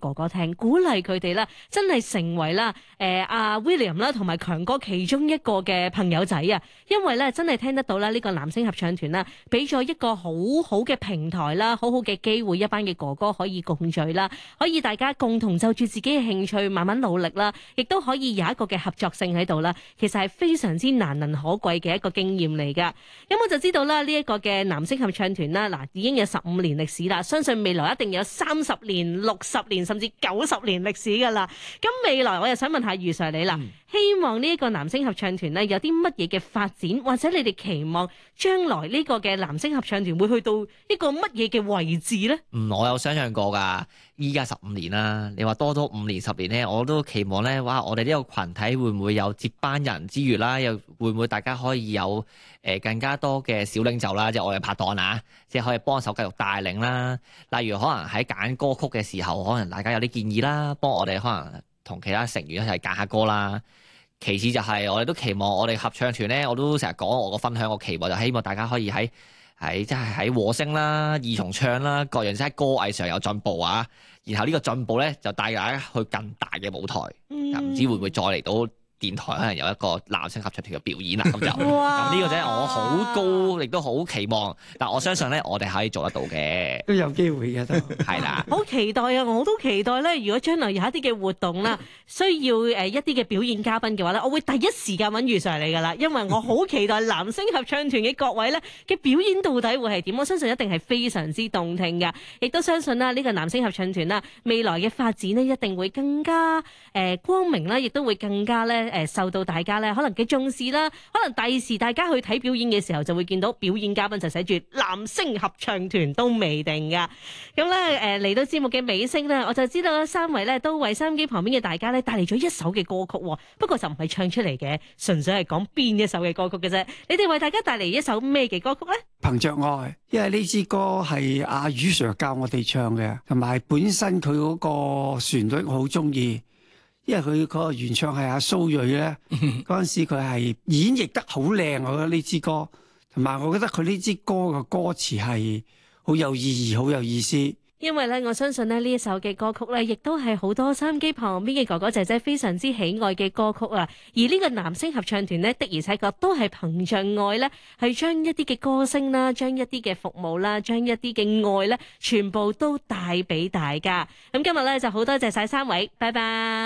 哥哥聽，鼓勵佢哋啦，真係成為啦阿 William 啦同埋強哥其中一個嘅朋友仔啊！因為咧真係聽得到啦，呢個男聲合唱團啦，俾咗一個好好嘅平台啦，好好嘅機會，一班嘅哥哥可以共聚啦，可以大家共同就住自己嘅興趣慢慢努力啦，亦都可以有一個嘅合作性喺度啦。其實係非常之難能可貴嘅一個經驗嚟噶。咁我就知道啦，呢一個嘅男聲合唱團啦，嗱已經有15年歷史啦，相信未來一定有30年、60年甚至90年歷史噶啦。咁未來我又想問下余 Sir 你啦，希望呢一個男聲合唱團呢，有啲乜嘢嘅發展，或者你哋期望將來呢個嘅男聲合唱團會去到一個乜嘢嘅位置呢？ 我有想象過噶，依家15年啦，你話多咗5年、10年咧，我都期望咧，哇！我哋呢個群體會唔會有接班人之餘啦，又會唔會大家可以有更加多嘅小領袖啦，即係我哋拍檔啊，即係可以幫手繼續帶領啦。例如可能喺揀歌曲嘅時候，可能大家有啲建議啦，幫我哋可能同其他成員一齊揀下歌啦。其次就係我哋都期望我哋合唱團咧，我都成日講我個分享個期望，就希望大家可以喺即係喺和聲啦、二重唱啦，各樣即係歌藝上有進步啊。然後呢個進步咧就帶大家去更大嘅舞台，唔知會唔會再嚟到電台可能有一個男聲合唱團嘅表演啦，咁就咁呢個真係我好高，亦都好期望。但我相信咧，我哋可以做得到嘅， 都有機會嘅都係啦。 好期待啊！我都期待咧，如果將來有一啲嘅活動啦，需要一啲嘅表演嘉賓嘅話咧，我會第一時間揾余 Sir 嚟噶啦，因為我好期待男聲合唱團嘅各位咧嘅表演到底會係點？我相信一定係非常之動聽嘅，亦都相信啦呢個男聲合唱團啦未來嘅發展呢，一定會更加光明啦，亦都會更加咧受到大家咧可能嘅重視啦，可能第時大家去睇表演嘅時候就會見到表演嘉賓就寫住男聲合唱團都未定噶。咁咧嚟到節目嘅尾聲咧，我就知道啦三位咧都為收音機旁邊嘅大家咧帶嚟咗一首嘅歌曲，不過就唔係唱出嚟嘅，純粹係講邊一首嘅歌曲嘅啫。你哋為大家帶嚟一首咩嘅歌曲咧？ 憑着愛，因為呢支歌係阿余 Sir 教我哋唱嘅，同埋本身佢嗰個旋律我好中意。因為佢嗰個原唱係阿蘇芮咧，嗰陣時佢係演繹得好靚，我覺得呢支歌，同埋我覺得佢呢支歌嘅歌詞係好有意義、好有意思。 因為咧，我相信咧呢一首嘅歌曲咧，亦都係好多收音機旁邊嘅哥哥姐姐非常之喜愛嘅歌曲啊。而呢個男聲合唱團呢，的而且確都係憑着愛咧，係將一啲嘅歌聲啦，將一啲嘅服務啦，將一啲嘅愛咧，全部都帶俾大家。咁今日咧就好多謝晒三位，拜拜。